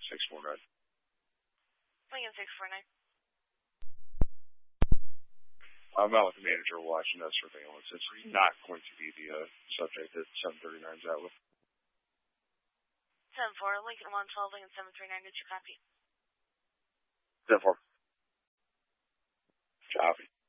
649. Lincoln 649. I'm out with the manager watching that surveillance. It's not going to be the subject at 739's Atlas. 10-4, Lincoln 112, Lincoln 739, did you copy? 10-4. Copy.